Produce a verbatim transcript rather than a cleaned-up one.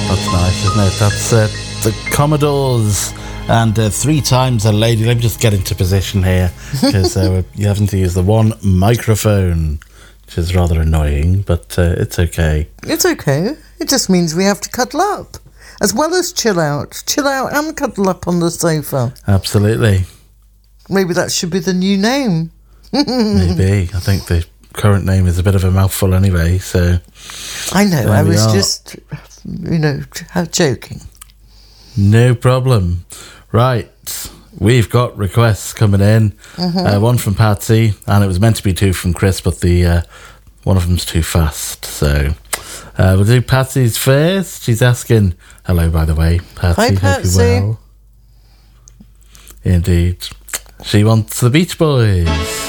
That's nice, isn't it? That's uh, the Commodores and uh, Three Times a Lady. Let me just get into position here, because uh, you having to use the one microphone, which is rather annoying, but uh, it's okay. It's okay. It just means we have to cuddle up, as well as chill out. Chill out and cuddle up on the sofa. Absolutely. Maybe that should be the new name. Maybe. I think the current name is a bit of a mouthful anyway, so... I know, there I we was are. just, you know, joking. No problem. Right, we've got requests coming in. Mm-hmm. Uh, one from Patsy, and it was meant to be two from Chris, but the uh, one of them's too fast. So uh, we'll do Patsy's first. She's asking, hello, by the way, Patsy. Hi, Hope Patsy. you're well. Indeed. She wants the Beach Boys.